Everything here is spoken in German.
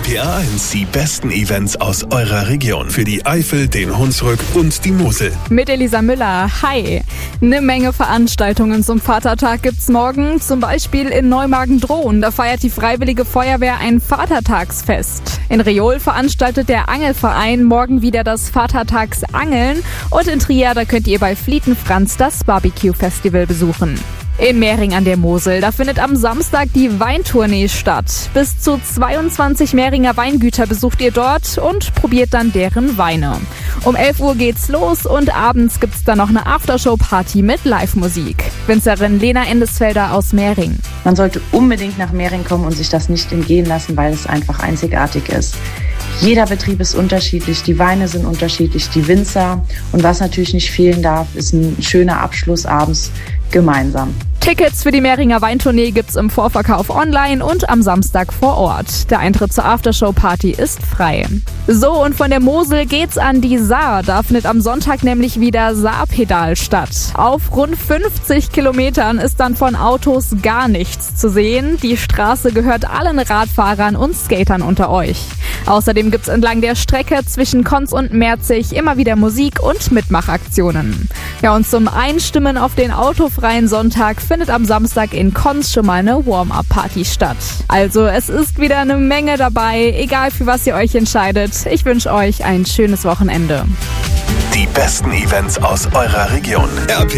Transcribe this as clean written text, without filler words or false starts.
RPA 1, die besten Events aus eurer Region. Für die Eifel, den Hunsrück und die Mosel. Mit Elisa Müller. Hi. Eine Menge Veranstaltungen zum Vatertag gibt's morgen. Zum Beispiel in Neumagen-Dhron. Da feiert die Freiwillige Feuerwehr ein Vatertagsfest. In Reol veranstaltet der Angelverein morgen wieder das Vatertagsangeln. Und in Trier, da könnt ihr bei Flietenfranz das Barbecue-Festival besuchen. In Mehring an der Mosel, da findet am Samstag die Weintournee statt. Bis zu 22 Mehringer Weingüter besucht ihr dort und probiert dann deren Weine. Um 11 Uhr geht's los und abends gibt's dann noch eine Aftershow-Party mit Live-Musik. Winzerin Lena Endesfelder aus Mehring. Man sollte unbedingt nach Mehring kommen und sich das nicht entgehen lassen, weil es einfach einzigartig ist. Jeder Betrieb ist unterschiedlich, die Weine sind unterschiedlich, die Winzer. Und was natürlich nicht fehlen darf, ist ein schöner Abschluss abends gemeinsam. Tickets für die Mehringer Weintournee gibt's im Vorverkauf online und am Samstag vor Ort. Der Eintritt zur Aftershow-Party ist frei. So, und von der Mosel geht's an die Saar. Da findet am Sonntag nämlich wieder Saarpedal statt. Auf rund 50 Kilometern ist dann von Autos gar nichts zu sehen. Die Straße gehört allen Radfahrern und Skatern unter euch. Außerdem gibt's entlang der Strecke zwischen Konz und Merzig immer wieder Musik und Mitmachaktionen. Ja, und zum Einstimmen auf den autofreien Sonntag findet am Samstag in Konz schon mal eine Warm-Up-Party statt. Also es ist wieder eine Menge dabei, egal für was ihr euch entscheidet. Ich wünsche euch ein schönes Wochenende. Die besten Events aus eurer Region. RPA